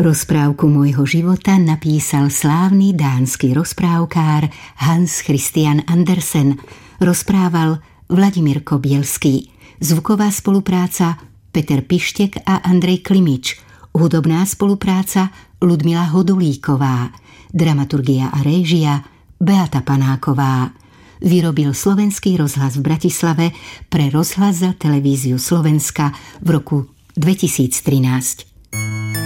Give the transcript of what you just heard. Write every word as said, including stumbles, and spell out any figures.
Rozprávku môjho života napísal slávny dánsky rozprávkár Hans Christian Andersen. Rozprával Vladimír Kobielský. Zvuková spolupráca Peter Pištek a Andrej Klimič. Hudobná spolupráca Ludmila Hodulíková. Dramaturgia a réžia Beata Panáková. Vyrobil Slovenský rozhlas v Bratislave pre Rozhlas a televíziu Slovenska v roku dvetisíctrinásť.